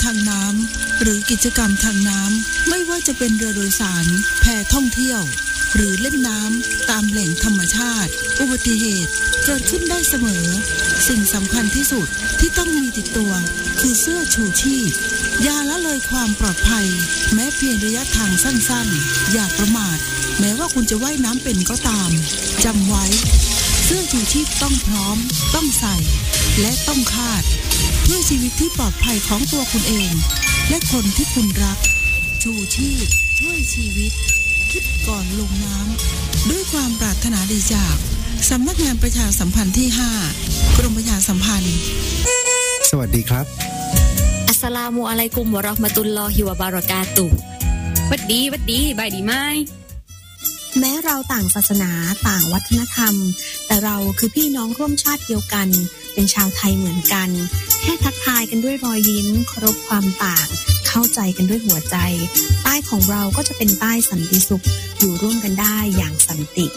างน้ำหรือกิจกรรมทางน้ำไม่ว่าจะเป็นเรือโดยสารแพท่องเที่ยวหรือเล่นน้ำตามแหล่งธรรมชาติอุบัติเหตุเกิดขึ้นได้เสมอสิ่งสำคัญที่สุดที่ต้องมีติดตัวคือเสื้อชูชีพอย่าละเลยความปลอดภัยแม้เพียงระยะทางสั้นๆอย่าประมาทแม้ว่าคุณจะว่ายน้ำเป็นก็ตามจำไว้เสื้อชูชีพต้องพร้อมต้องใส่และต้องคาดเพื่อชีวิตที่ปลอดภัยของตัวคุณเองและคนที่คุณรักชูชีพช่วยชีวิตคิดก่อนลงน้ำด้วยความปรารถนาดีจากสำนักงานประชาสัมพันธ์ที่ 5 กรมประชาสัมพันธ์สวัสดีครับอัสสลามุอะลัยกุมวะเราะห์มะตุลลอฮิวะบารอกาตุฮ์วัดดีบายดีไหมแม้เราต่างศาสนาต่างวัฒนธรรมแต่เราคือพี่น้องร่วมชาติเดียวกันเป็นชาวไทยเหมือนกันแค่ทักทายกันด้วยรอยยิ้มเคารพความต่างเข้าใจกันด้วยหัวใจใต้ของเราก็จะเป็นใต้สันติสุขอยู่ร่วมกันได้อย่างสันติ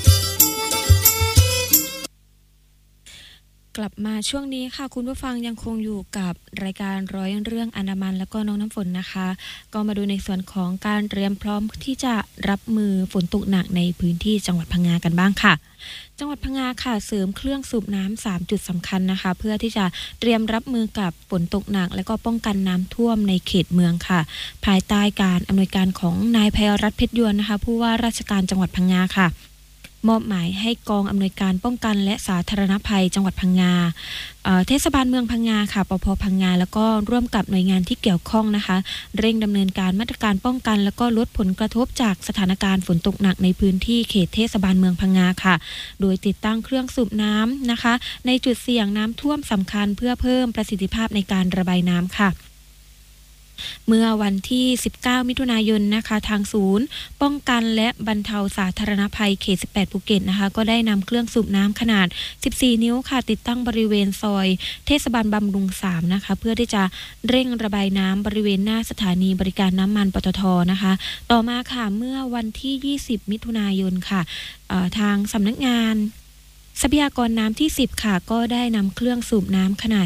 กลับมาช่วงนี้ค่ะคุณผู้ฟังยังคงอยู่กับรายการร้อยเรื่องอันดามันแล้วก็น้องน้ำฝนนะคะก็มาดูในส่วนของการเตรียมพร้อมที่จะรับมือฝนตกหนักในพื้นที่จังหวัดพังงากันบ้างค่ะจังหวัดพังงาค่ะเสริมเครื่องสูบน้ำ3จุดสำคัญนะคะเพื่อที่จะเตรียมรับมือกับฝนตกหนักและก็ป้องกันน้ำท่วมในเขตเมืองค่ะภายใต้การอำนวยการของนายไพรัตน์เพชรยวนนะคะผู้ว่าราชการจังหวัดพังงาค่ะมอบหมายให้กองอำนวยการป้องกันและสาธารณภัยจังหวัดพังงาเทศบาลเมืองพังงาค่ะปภ.พังงาแล้วก็ร่วมกับหน่วยงานที่เกี่ยวข้องนะคะเร่งดำเนินการมาตรการป้องกันแล้วก็ลดผลกระทบจากสถานการณ์ฝนตกหนักในพื้นที่เขตเทศบาลเมืองพังงาค่ะโดยติดตั้งเครื่องสูบน้ำนะคะในจุดเสี่ยงน้ำท่วมสำคัญเพื่อเพิ่มประสิทธิภาพในการระบายน้ำค่ะเมื่อวันที่19มิถุนายนนะคะทางศูนย์ป้องกันและบรรเทาสาธารณภัยเขต18ภูเก็ตนะคะก็ได้นำเครื่องสูบน้ำขนาด14นิ้วค่ะติดตั้งบริเวณซอยเทศบาลบำรุง3นะคะเพื่อที่จะเร่งระบายน้ำบริเวณหน้าสถานีบริการน้ำมันปตท.นะคะต่อมาค่ะเมื่อวันที่20มิถุนายนค่ะทางสำนักงานทรัพยากรน้ำที่10ค่ะก็ได้นำเครื่องสูบน้ำขนาด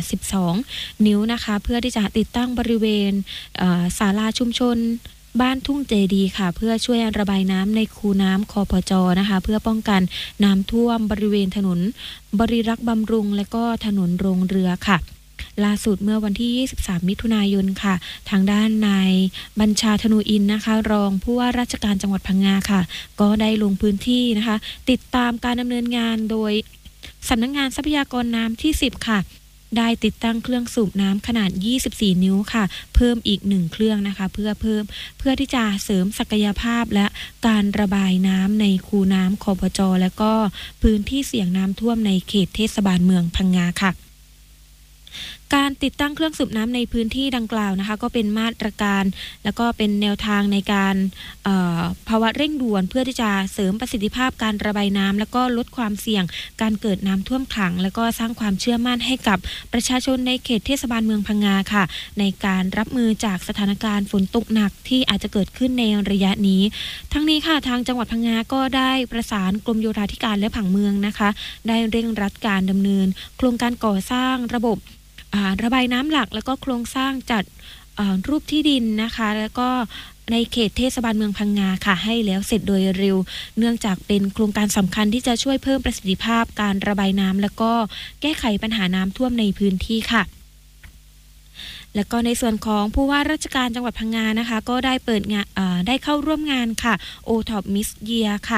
12นิ้วนะคะเพื่อที่จะติดตั้งบริเวณศาลาชุมชนบ้านทุ่งเจดีค่ะเพื่อช่วยระบายน้ำในคูน้ำคปจ.นะคะเพื่อป้องกันน้ำท่วมบริเวณถนนบริรักษ์บำรุงและก็ถนนโรงเรือค่ะล่าสุดเมื่อวันที่23มิถุนายนค่ะทางด้านนายบัญชาธนูอินนะคะรองผู้ว่าราชการจังหวัดพังงาค่ะก็ได้ลงพื้นที่นะคะติดตามการดำเนินงานโดยสำนักงานทรัพยากรน้ำที่10ค่ะได้ติดตั้งเครื่องสูบน้ำขนาด24นิ้วค่ะเพิ่มอีก1เครื่องนะคะเพื่อที่จะเสริมศักยภาพและการระบายน้ำในคูน้ำคปจ.และก็พื้นที่เสี่ยงน้ำท่วมในเขตเทศบาลเมืองพังงาค่ะการติดตั้งเครื่องสูบน้ำในพื้นที่ดังกล่าวนะคะก็เป็นมาตรการแล้วก็เป็นแนวทางในการภาวะเร่งด่วนเพื่อที่จะเสริมประสิทธิภาพการระบายน้ำแล้วก็ลดความเสี่ยงการเกิดน้ำท่วมขังแล้วก็สร้างความเชื่อมั่นให้กับประชาชนในเขตเทศบาลเมืองพังงาค่ะในการรับมือจากสถานการณ์ฝนตกหนักที่อาจจะเกิดขึ้นในระยะนี้ทั้งนี้ค่ะทางจังหวัดพังงาก็ได้ประสานกรมโยธาธิการและผังเมืองนะคะได้เร่งรัดการดำเนินโครงการก่อสร้างระบบระบายน้ำหลักแล้วก็โครงสร้างจัดรูปที่ดินนะคะแล้วก็ในเขตเทศบาลเมืองพังงาค่ะให้แล้วเสร็จโดยเร็วเนื่องจากเป็นโครงการสำคัญที่จะช่วยเพิ่มประสิทธิภาพการระบายน้ำแล้วก็แก้ไขปัญหาน้ำท่วมในพื้นที่ค่ะแล้วก็ในส่วนของผู้ว่าราชการจังหวัดพังงานะคะก็ได้เปิดงานได้เข้าร่วมงานค่ะ OTOP Miss Year ค่ะ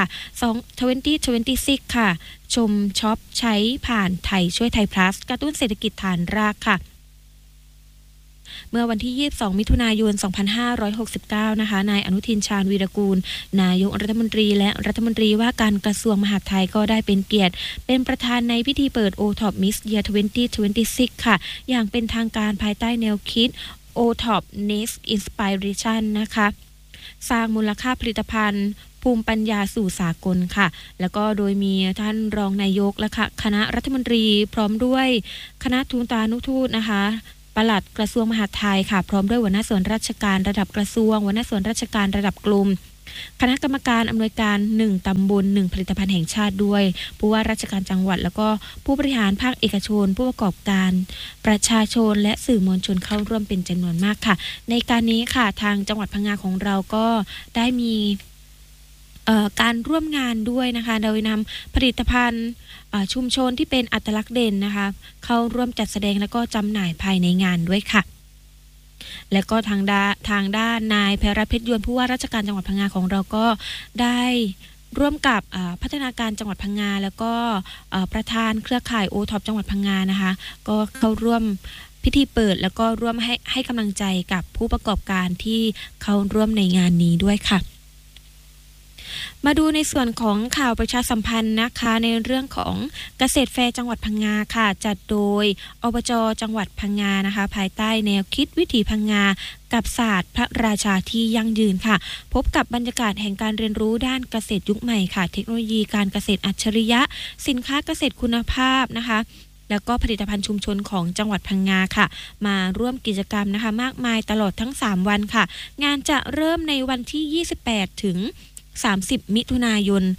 2026ค่ะชมช็อปใช้ผ่านไทยช่วยไทย plus กระตุ้นเศรษฐกิจฐานรากค่ะเมื่อวันที่22มิถุนายน2569นะคะนายอนุทินชาญวีรกูลนายกรัฐมนตรีและรัฐมนตรีว่าการกระทรวงมหาดไทยก็ได้เป็นเกียรติเป็นประธานในพิธีเปิด OTOP Miss Year 2026ค่ะอย่างเป็นทางการภายใต้แนวคิด OTOP Next Inspiration นะคะสร้างมูลค่าผลิตภัณฑ์ภูมิปัญญาสู่สากลค่ะแล้วก็โดยมีท่านรองนายกและคณะรัฐมนตรีพร้อมด้วยคณะทูตานุทูตนะคะปลัดกระทรวงมหาดไทยค่ะพร้อมด้วยหัวหน้าส่วนราชการระดับกระทรวงหัวหน้าส่วนราชการระดับกลุ่มคณะกรรมการอำนวยการ1ตำบล1ผลิตภัณฑ์แห่งชาติด้วยผู้ว่าราชการจังหวัดแล้วก็ผู้บริหารภาคเอกชนผู้ประกอบการประชาชนและสื่อมวลชนเข้าร่วมเป็นจำนวนมากค่ะในการนี้ค่ะทางจังหวัดพังงาของเราก็ได้มีการร่วมงานด้วยนะคะโดยนำผลิตภัณฑ์ชุมชนที่เป็นอัตลักษณ์เด่นนะคะเข้าร่วมจัดแสดงแล้วก็จำหน่ายภายในงานด้วยค่ะและก็ทางด้านนายไพรัตน์เพชรยวนผู้ว่าราชการจังหวัดพังงาของเราก็ได้ร่วมกับพัฒนาการจังหวัดพังงาแล้วก็ประธานเครือข่ายโอท็อปจังหวัดพังงานะคะก็เข้าร่วมพิธีเปิดแล้วก็ร่วมให้กำลังใจกับผู้ประกอบการที่เข้าร่วมในงานนี้ด้วยค่ะมาดูในส่วนของข่าวประชาสัมพันธ์นะคะในเรื่องของเกษตรแฟร์จังหวัดพังงาค่ะจัดโดยอบจ.จังหวัดพังงานะคะภายใต้แนวคิดวิถีพังงากับศาสตร์พระราชาที่ยั่งยืนค่ะพบกับบรรยากาศแห่งการเรียนรู้ด้านเกษตรยุคใหม่ค่ะเทคโนโลยีการเกษตรอัจฉริยะสินค้าเกษตรคุณภาพนะคะแล้วก็ผลิตภัณฑ์ชุมชนของจังหวัดพังงาค่ะมาร่วมกิจกรรมนะคะมากมายตลอดทั้ง3วันค่ะงานจะเริ่มในวันที่28ถึง30มิถุนายน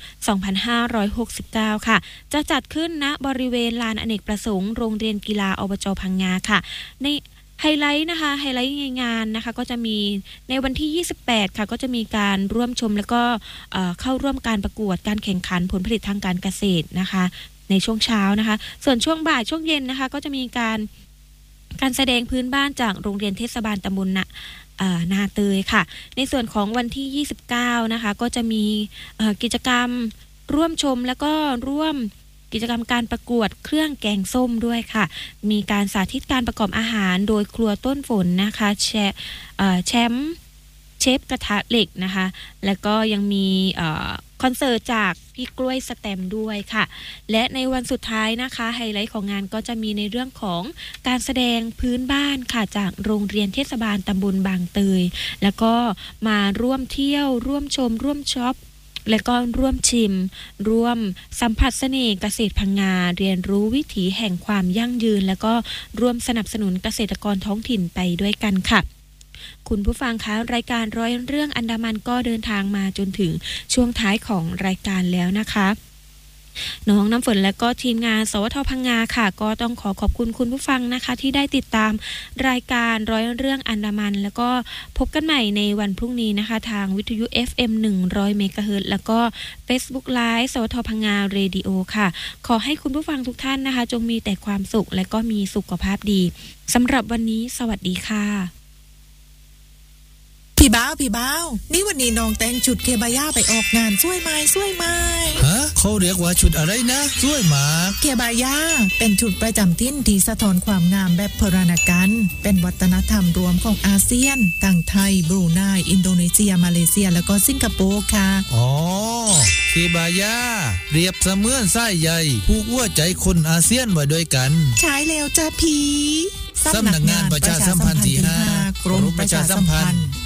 2569ค่ะจะจัดขึ้นณบริเวณลานอเนกประสงค์โรงเรียนกีฬาอบจ.พังงาค่ะในไฮไลท์ในงานนะคะก็จะมีในวันที่28ค่ะก็จะมีการร่วมชมแล้วก็เข้าร่วมการประกวดการแข่งขันผลผลิตทางการเกษตรนะคะในช่วงเช้านะคะส่วนช่วงบ่ายช่วงเย็นนะคะก็จะมีการแสดงพื้นบ้านจากโรงเรียนเทศบาลตำบลนาเตยค่ะในส่วนของวันที่29นะคะก็จะมีกิจกรรมร่วมชมแล้วก็ร่วมกิจกรรมการประกวดเครื่องแกงส้มด้วยค่ะมีการสาธิตการประกอบอาหารโดยครัวต้นฝนนะคะแชมป์เชฟกระทะเหล็กนะคะแล้วก็ยังมีคอนเสิร์ตจากพี่กล้วยสแตมด้วยค่ะและในวันสุดท้ายนะคะไฮไลท์ของงานก็จะมีในเรื่องของการแสดงพื้นบ้านค่ะจากโรงเรียนเทศบาลตำบลบางเตยแล้วก็มาร่วมเที่ยวร่วมชมร่วมช็อปและก็ร่วมชิมร่วมสัมผัสเสน่ห์เกษตรพังงาเรียนรู้วิถีแห่งความยั่งยืนแล้วก็ร่วมสนับสนุนเกษตรกรท้องถิ่นไปด้วยกันค่ะคุณผู้ฟังคะรายการร้อยเรื่องอันดามันก็เดินทางมาจนถึงช่วงท้ายของรายการแล้วนะคะน้องน้ำฝนและก็ทีมงานสวท.พังงาค่ะก็ต้องขอบคุณคุณผู้ฟังนะคะที่ได้ติดตามรายการร้อยเรื่องอันดามันแล้วก็พบกันใหม่ในวันพรุ่งนี้นะคะทางวิทยุ FM 100 เมกะเฮิรตซ์แล้วก็ Facebook Live สวท.พังงาเรดิโอค่ะขอให้คุณผู้ฟังทุกท่านนะคะจงมีแต่ความสุขและก็มีสุขภาพดีสำหรับวันนี้สวัสดีค่ะพี่บ้าวนี่วันนี้น้องแต่งชุดเคบาย่าไปออกงานช่วยไหมฮะเขาเรียกว่าชุดอะไรนะช่วยมาเคบาย่าเป็นชุดประจำถิ่นที่สะท้อนความงามแบบโบราณกันเป็นวัฒนธรรมรวมของอาเซียนทั้งไทยบรูไนอินโดนีเซียมาเลเซียแล้วก็สิงคโปร์ค่ะอ๋อเคบาย่าเปรียบเสมือนสายใยผูกหัวใจคนอาเซียนไว้ด้วยกันใช่แล้วจ้าพี่สำนักงานประชาสัมพันธ์ที่5กรมประชาสัมพันธ์